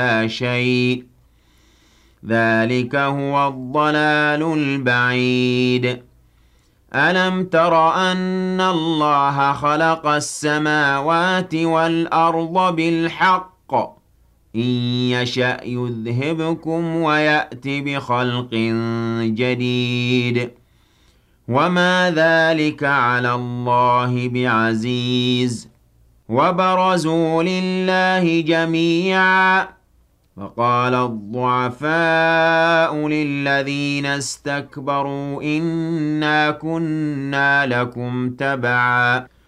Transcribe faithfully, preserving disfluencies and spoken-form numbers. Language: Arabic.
شيء ذلك هو الضلال البعيد ألم تر أن الله خلق السماوات والأرض بالحق إن يشأ يذهبكم ويأت بخلق جديد وما ذلك على الله بعزيز وبرزوا لله جميعا فقال الضعفاء للذين استكبروا إنا كنا لكم تبعا